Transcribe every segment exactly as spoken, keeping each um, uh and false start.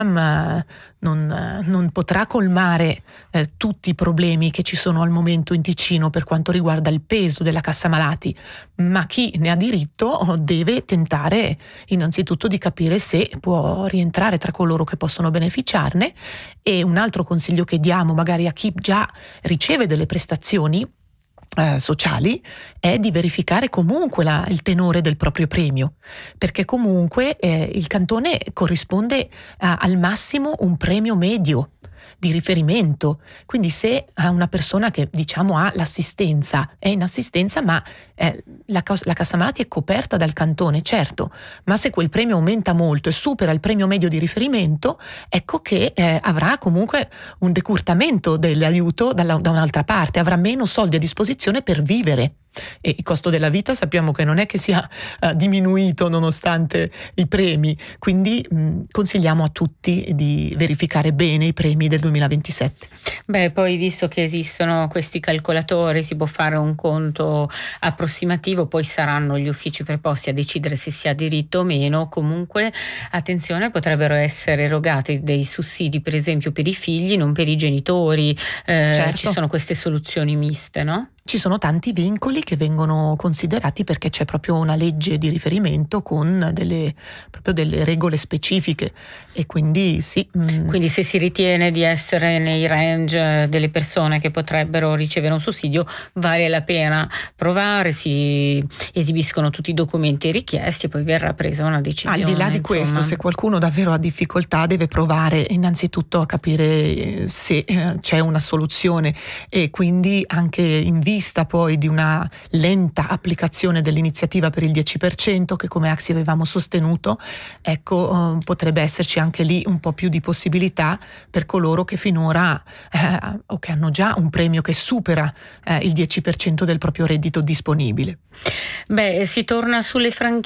ma non, non potrà colmare eh, tutti i problemi che ci sono al momento in Ticino per quanto riguarda il peso della cassa malati, ma chi ne ha diritto deve tentare innanzitutto di capire se può rientrare tra coloro che possono beneficiarne. E un altro consiglio che diamo magari a chi già riceve delle prestazioni Eh, sociali è di verificare comunque la, il tenore del proprio premio, perché comunque eh, il cantone corrisponde eh, al massimo un premio medio di riferimento. Quindi se a una persona che diciamo ha l'assistenza, è in assistenza, ma eh, la, la cassa malati è coperta dal cantone, certo, ma se quel premio aumenta molto e supera il premio medio di riferimento, ecco che eh, avrà comunque un decurtamento dell'aiuto dalla, da un'altra parte, avrà meno soldi a disposizione per vivere. E il costo della vita sappiamo che non è che sia uh, diminuito nonostante i premi, quindi mh, consigliamo a tutti di verificare bene i premi del duemilaventisette. Beh, poi visto che esistono questi calcolatori, si può fare un conto approssimativo, poi saranno gli uffici preposti a decidere se si ha diritto o meno. Comunque attenzione, potrebbero essere erogati dei sussidi per esempio per i figli, non per i genitori. eh, Certo. Ci sono queste soluzioni miste, no? Ci sono tanti vincoli che vengono considerati perché c'è proprio una legge di riferimento con delle, proprio delle regole specifiche, e quindi sì. Mh. Quindi se si ritiene di essere nei range delle persone che potrebbero ricevere un sussidio, vale la pena provare, si esibiscono tutti i documenti richiesti e poi verrà presa una decisione. Al di là di insomma. questo, se qualcuno davvero ha difficoltà deve provare innanzitutto a capire se eh, c'è una soluzione, e quindi anche in vista poi di una lenta applicazione dell'iniziativa per il dieci per cento che come Axi avevamo sostenuto, ecco, eh, potrebbe esserci anche lì un po' più di possibilità per coloro che finora eh, o che hanno già un premio che supera eh, il dieci per cento del proprio reddito disponibile. Beh, si torna sulle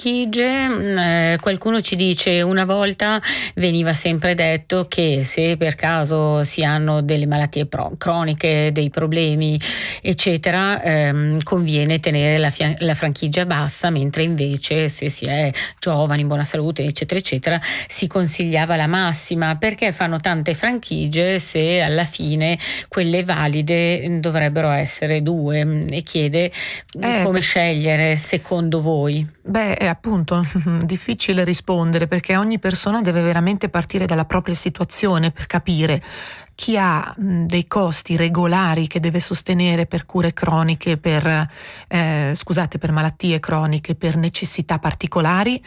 franchigie. Eh, qualcuno ci dice: una volta veniva sempre detto che se per caso si hanno delle malattie pro- croniche, dei problemi eccetera, ehm, conviene tenere la, fia- la franchigia bassa, mentre invece se si è giovani, in buona salute eccetera eccetera si consigliava la massima. Perché fanno tante franchigie se alla fine quelle valide dovrebbero essere due? E chiede Eh, come scegliere secondo voi. Beh, è appunto difficile rispondere, perché ogni persona deve veramente partire dalla propria situazione per capire. Chi ha mh, dei costi regolari che deve sostenere per cure croniche, per eh, scusate, per malattie croniche, per necessità particolari,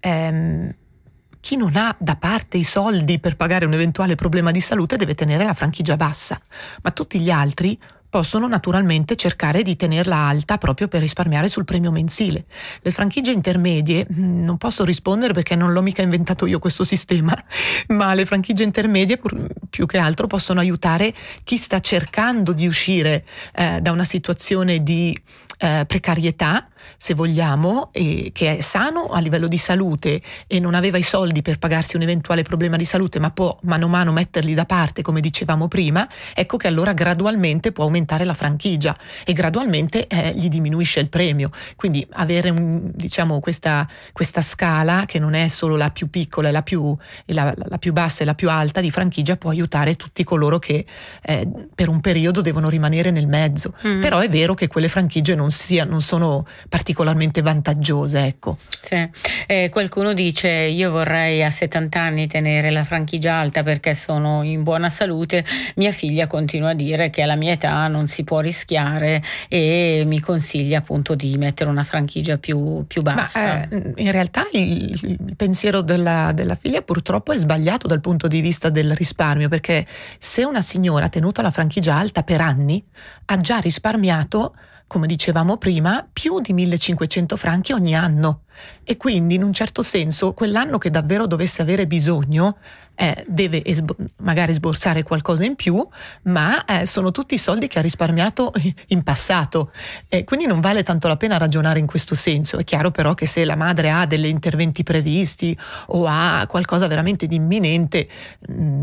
ehm, chi non ha da parte i soldi per pagare un eventuale problema di salute deve tenere la franchigia bassa, ma tutti gli altri possono naturalmente cercare di tenerla alta proprio per risparmiare sul premio mensile. Le franchigie intermedie, non posso rispondere perché non l'ho mica inventato io questo sistema, ma le franchigie intermedie più che altro possono aiutare chi sta cercando di uscire eh, da una situazione di eh, precarietà, se vogliamo, e che è sano a livello di salute e non aveva i soldi per pagarsi un eventuale problema di salute, ma può mano a mano metterli da parte, come dicevamo prima, ecco che allora gradualmente può aumentare la franchigia e gradualmente eh, gli diminuisce il premio. Quindi avere un, diciamo questa, questa scala che non è solo la più piccola e la più, e la, la più bassa e la più alta di franchigia, può aiutare tutti coloro che eh, per un periodo devono rimanere nel mezzo. Mm. Però è vero che quelle franchigie non, sia, non sono particolarmente vantaggiose, ecco. Sì. Eh, qualcuno dice: io vorrei a settanta anni tenere la franchigia alta perché sono in buona salute, mia figlia continua a dire che alla mia età non si può rischiare e mi consiglia appunto di mettere una franchigia più, più bassa. Ma, eh, in realtà il, il pensiero della, della figlia purtroppo è sbagliato dal punto di vista del risparmio, perché se una signora ha tenuto la franchigia alta per anni ha già risparmiato, come dicevamo prima, più di millecinquecento franchi ogni anno, e quindi in un certo senso quell'anno che davvero dovesse avere bisogno eh, deve esbo- magari sborsare qualcosa in più, ma eh, sono tutti soldi che ha risparmiato in passato, e quindi non vale tanto la pena ragionare in questo senso. È chiaro però che se la madre ha degli interventi previsti o ha qualcosa veramente di imminente, mh,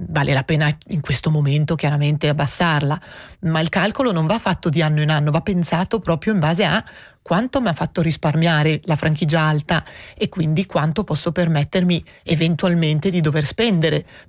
vale la pena in questo momento chiaramente abbassarla, ma il calcolo non va fatto di anno in anno, va pensato proprio in base a quanto mi ha fatto risparmiare la franchigia alta e quindi quanto posso permettermi eventualmente di dover spendere